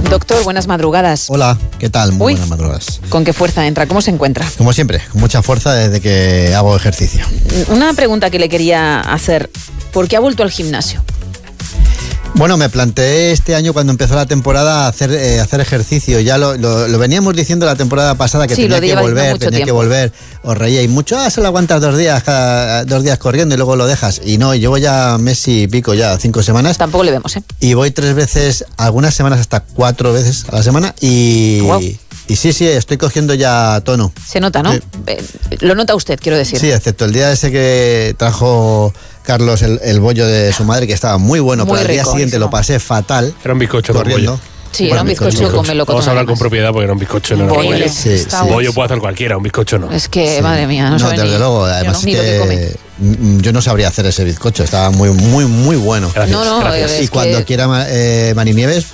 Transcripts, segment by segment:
Doctor, buenas madrugadas. Hola, ¿qué tal? Muy buenas madrugadas. ¿Con qué fuerza entra? ¿Cómo se encuentra? Como siempre, con mucha fuerza desde que hago ejercicio. Una pregunta que le quería hacer. ¿Por qué ha vuelto al gimnasio? Bueno, me planteé este año cuando empezó la temporada hacer ejercicio. Ya lo veníamos diciendo la temporada pasada que tenía que volver. Os reíais mucho, solo aguantas 2 días corriendo y luego lo dejas. Y no, llevo ya mes y pico, ya 5 semanas. Tampoco le vemos, ¿eh? Y voy 3 veces, algunas semanas hasta 4 veces a la semana y... Wow. Y sí, estoy cogiendo ya tono. Se nota, ¿no? Sí. Lo nota usted, quiero decir. Sí, excepto el día ese que trajo Carlos el bollo de su madre, que estaba muy bueno, pero al día siguiente lo pasé fatal. Era un bizcocho corriendo. Sí, era un bizcocho con melocotón. Vamos a hablar con propiedad porque era un bizcocho, no era un bollo. Sí. Bollo puede hacer cualquiera, un bizcocho no. Es que, madre mía, no sabe desde luego, además es que yo no sabría hacer ese bizcocho, estaba muy bueno. Gracias. Y cuando quiera Mani Nieves,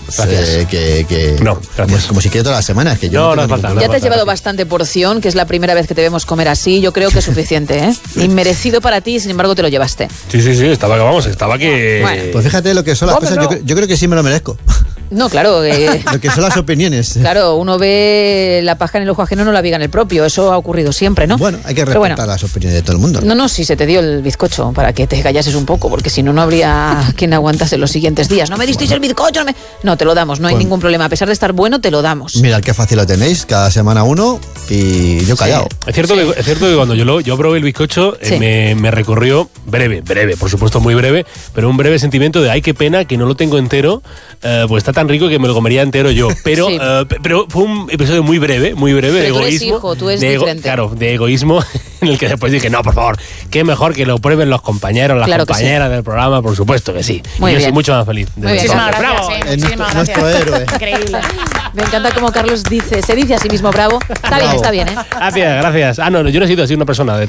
gracias. Como si quiera todas las semanas. Que yo no falta. Ya te has llevado bastante porción, que es la primera vez que te vemos comer así. Yo creo que es suficiente, ¿eh? Inmerecido para ti, sin embargo te lo llevaste. Sí, estaba que... Bueno. Pues fíjate lo que son las cosas, yo creo que sí me lo merezco. No, claro. Lo que son las opiniones. Claro, uno ve la paja en el ojo ajeno, no la viga en el propio. Eso ha ocurrido siempre, ¿no? Bueno, hay que respetar las opiniones de todo el mundo. No, sí se te dio el bizcocho para que te callases un poco, porque si no, no habría quien aguantase los siguientes días. No me disteis el bizcocho, no, te lo damos, no hay ningún problema. A pesar de estar bueno, te lo damos. Mira, qué fácil lo tenéis, cada semana uno y yo callado. Sí. Es cierto que cuando yo probé el bizcocho, me recorrió breve, por supuesto muy breve, pero un breve sentimiento de ay, qué pena que no lo tengo entero, pues está tan rico que me lo comería entero yo. Pero, pero fue un episodio muy breve pero de egoísmo. Tú eres hijo, tú eres diferente. Claro, de egoísmo, en el que después dije, no, por favor, qué mejor que lo prueben los compañeros, las compañeras del programa, por supuesto que sí. Muy bien. Soy mucho más feliz. Muchísimas gracias. Bravo. Nuestro héroe. Increíble. Me encanta como Carlos se dice a sí mismo bravo. Está bien, ¿eh? Gracias. No, yo no he sido así una persona de